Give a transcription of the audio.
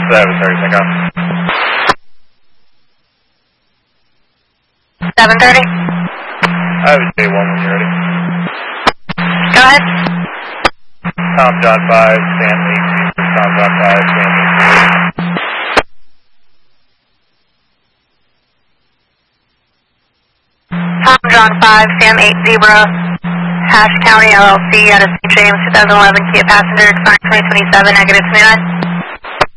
7:30, take off. 7:30? I have a J1 when you're ready. Go ahead. Tom John 5, Sam 8, Tom John 5, Sam 8. Tom John 5, Sam 8 Zebra, Hash County LLC out of St. James, 2011 Kia Passenger, expiring 2027, negative 29.